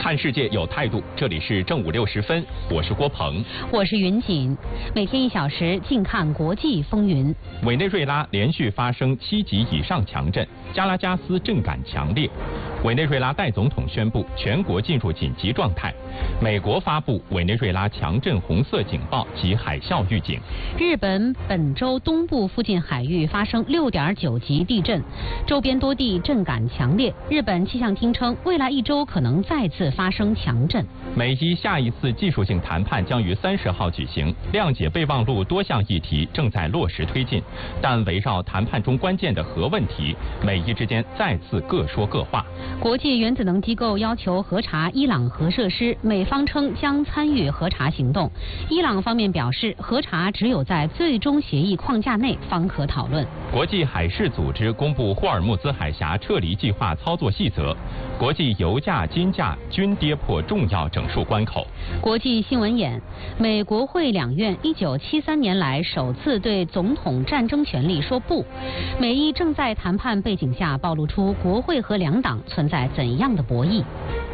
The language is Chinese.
看世界有态度，这里是正午6时分，我是郭鹏， 我是云锦。每天1小时，静看国际风云。 委内瑞拉连续发生7级以上强震，加拉加斯震感强烈。委内瑞拉代总统宣布全国进入紧急状态。美国发布委内瑞拉强震红色警报及海啸预警。 日本本州东部附近海域发生6.9级地震，周边多地震感强烈。日本气象厅称，未来1周可能再次发生强震。 美伊下一次技术性谈判将于30号举行，谅解备忘录多项议题正在落实推进，但围绕谈判中关键的核问题，美伊之间再次各说各话。 国际原子能机构要求核查伊朗核设施，美方称将参与核查行动。伊朗方面表示，核查只有在最终协议框架内方可讨论。 国际海事组织公布霍尔木兹海峡撤离计划操作细则，国际油价、金价均跌破重要整数关口。 国际新闻眼：美国会两院1973年来首次对总统战争权力说不。美伊正在谈判背景下暴露出国会和两党存在怎样的博弈？